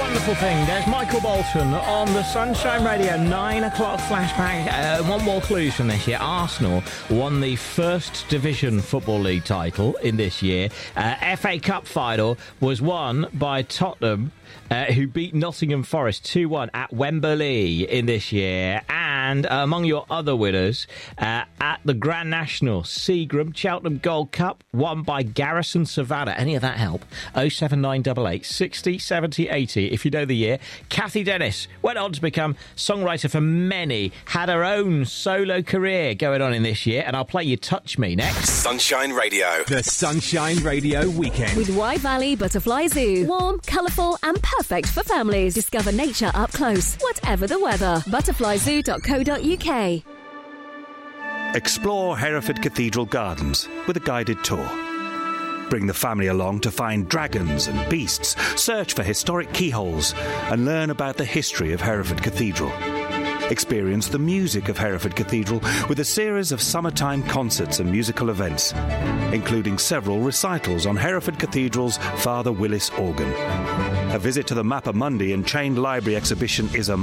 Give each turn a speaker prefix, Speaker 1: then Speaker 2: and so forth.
Speaker 1: wonderful thing. There's Michael Bolton on the Sunshine Radio 9 o'clock flashback. One more clue from this year. Arsenal won the First Division Football League title in this year. FA Cup final was won by Tottenham, who beat Nottingham Forest 2-1 at Wembley in this year. And among your other winners, at the Grand National, Seagram Cheltenham Gold Cup, won by Garrison Savannah. Any of that help? 07988 60 70 80. If you know the year. Kathy Dennis went on to become songwriter for many, had her own solo career going on in this year, and I'll play you Touch Me next.
Speaker 2: Sunshine Radio. The Sunshine Radio Weekend.
Speaker 3: With Wye Valley Butterfly Zoo. Warm, colourful and perfect for families. Discover nature up close, whatever the weather. Butterflyzoo.co.uk.
Speaker 4: Explore Hereford Cathedral Gardens with a guided tour. Bring the family along to find dragons and beasts, search for historic keyholes, and learn about the history of Hereford Cathedral. Experience the music of Hereford Cathedral with a series of summertime concerts and musical events, including several recitals on Hereford Cathedral's Father Willis organ. A visit to the Mappa Mundi and Chained Library exhibition is a